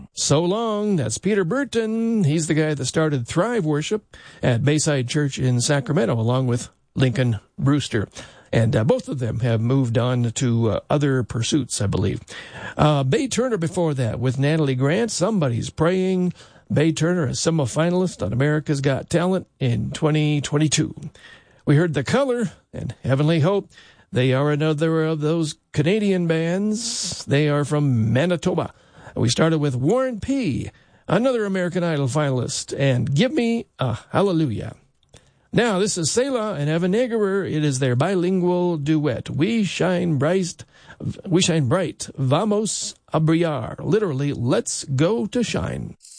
So long. That's Peter Burton. He's the guy that started Thrive Worship at Bayside Church in Sacramento, along with Lincoln Brewster. And both of them have moved on to other pursuits, I believe. Bay Turner before that with Natalie Grant, Somebody's Praying. Bay Turner, a semifinalist on America's Got Talent in 2022. We heard The Color and Heavenly Hope. They are another of those Canadian bands. They are from Manitoba. We started with Warren P., another American Idol finalist, and Give Me a Hallelujah. Now, this is Selah and Evan Egerer. It is their bilingual duet, We Shine Bright, Vamos a Brillar. Literally, let's go to shine.